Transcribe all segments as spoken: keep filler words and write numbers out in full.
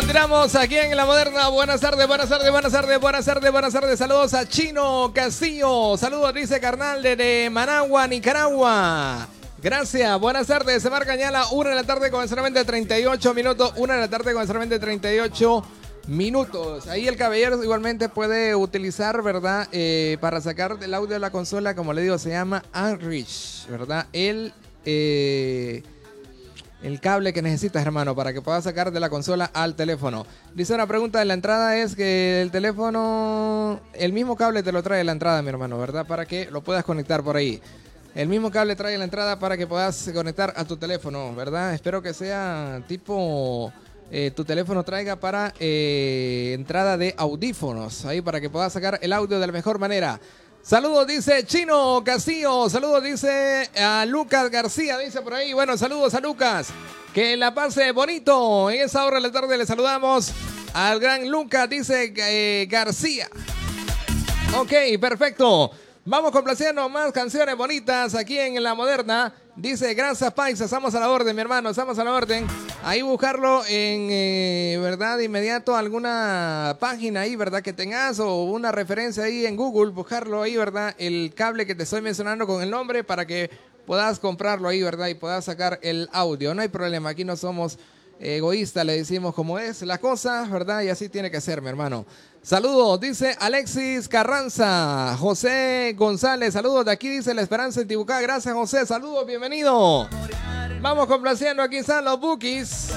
Continuamos aquí en La Moderna. Buenas tardes, buenas tardes, buenas tardes, buenas tardes, buenas tardes. Saludos a Chino Castillo. Saludos, dice carnal, desde Managua, Nicaragua. Gracias, buenas tardes. Se marca ya la una de la tarde con solamente treinta y ocho minutos. Una de la tarde con solamente treinta y ocho minutos. Ahí el caballero igualmente puede utilizar, ¿verdad? Eh, para sacar el audio de la consola, como le digo, se llama Unreach, ¿verdad? El... Eh, El cable que necesitas, hermano, para que puedas sacar de la consola al teléfono. Dice una pregunta de la entrada es que el teléfono, el mismo cable te lo trae la entrada, mi hermano, ¿verdad? Para que lo puedas conectar por ahí. El mismo cable trae la entrada para que puedas conectar a tu teléfono, ¿verdad? Espero que sea tipo, eh, tu teléfono traiga para eh, entrada de audífonos, ahí para que puedas sacar el audio de la mejor manera. Saludos, dice Chino Castillo. Saludos, dice a Lucas García, dice por ahí. Bueno, saludos a Lucas. Que la pase bonito. En esa hora de la tarde le saludamos al gran Lucas, dice eh, García. Ok, perfecto. Vamos complaciendo más canciones bonitas aquí en La Moderna. Dice, gracias Paisa, estamos a la orden, mi hermano, estamos a la orden. Ahí buscarlo en, eh, ¿verdad? De inmediato alguna página ahí, ¿verdad? Que tengas o una referencia ahí en Google, buscarlo ahí, ¿verdad? El cable que te estoy mencionando con el nombre para que puedas comprarlo ahí, ¿verdad? Y puedas sacar el audio. No hay problema, aquí no somos egoístas, le decimos como es la cosa, ¿verdad? Y así tiene que ser, mi hermano. Saludos, dice Alexis Carranza. José González, saludos de aquí, dice La Esperanza en Tibucá. Gracias, José, saludos, bienvenido. Vamos complaciendo, aquí están los Bookies.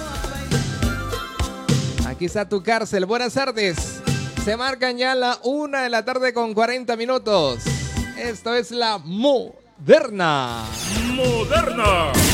Aquí está tu cárcel, buenas tardes. Se marcan ya la una de la tarde con cuarenta minutos. Esto es La Moderna. Moderna.